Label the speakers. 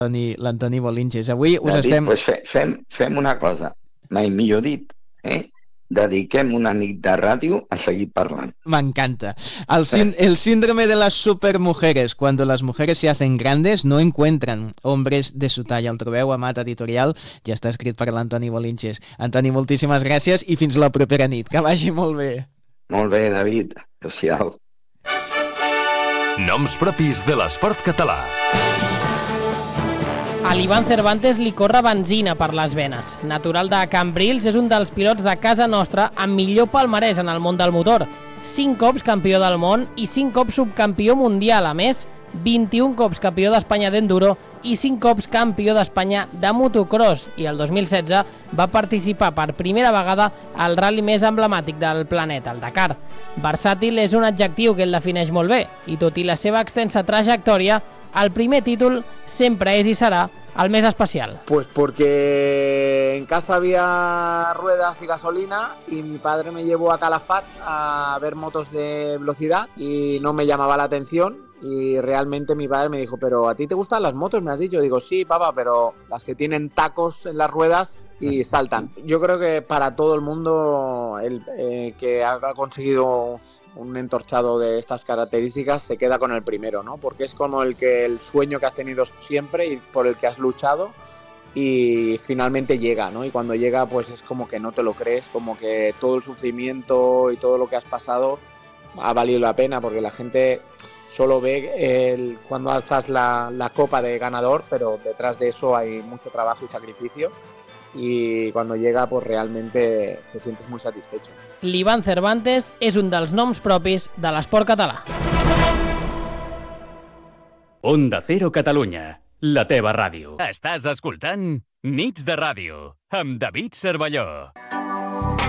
Speaker 1: l'Antoni Bolinches. Avui us
Speaker 2: David,
Speaker 1: estem...
Speaker 2: pues fem una cosa, mai millor dit, dediquem una nit de ràdio a seguir parlant.
Speaker 1: M'encanta. El síndrome de las supermujeres. Cuando las mujeres se hacen grandes, no encuentran hombres de su talla. El trobeu a Mat Editorial. Ja està escrit per l'Antoni Bolinches. Antoni, moltíssimes gràcies i fins la propera nit. Que vagi molt bé.
Speaker 2: Molt bé, David. Adéu-siau.
Speaker 3: Noms propis de l'esport català.
Speaker 4: A l'Ivan Cervantes li corre benzina per les venes. Natural de Cambrils, és un dels pilots de casa nostra amb millor palmarès en el món del motor. 5 cops campió del món i 5 cops subcampió mundial. A més, 21 cops campió d'Espanya d'enduro i 5 cops campió d'Espanya de motocross. I el 2016 va participar per primera vegada al rally més emblemàtic del planeta, el Dakar. Versàtil és un adjectiu que el defineix molt bé i tot i la seva extensa trajectòria, el primer títol sempre és i serà el més especial.
Speaker 5: Pues porque en casa había ruedas y gasolina y mi padre me llevó a Calafat a ver motos de velocidad y no me llamaba la atención y realmente mi padre me dijo, pero ¿a ti te gustan las motos? Me has dicho. Digo, sí, papá, pero las que tienen tacos en las ruedas y saltan. Yo creo que para todo el mundo el que ha conseguido un entorchado de estas características se queda con el primero, ¿no? Porque es como el sueño que has tenido siempre y por el que has luchado y finalmente llega, ¿no? Y cuando llega, pues es como que no te lo crees, como que todo el sufrimiento y todo lo que has pasado ha valido la pena, porque la gente solo ve cuando alzas la copa de ganador, pero detrás de eso hay mucho trabajo y sacrificio. Y cuando llega, pues realmente te sientes muy satisfecho.
Speaker 4: L'Ivan Cervantes és un dels noms propis de l'esport català.
Speaker 3: Onda Cero Catalunya, la teva ràdio. Estàs escoltant Nits de Ràdio, amb David Cervelló.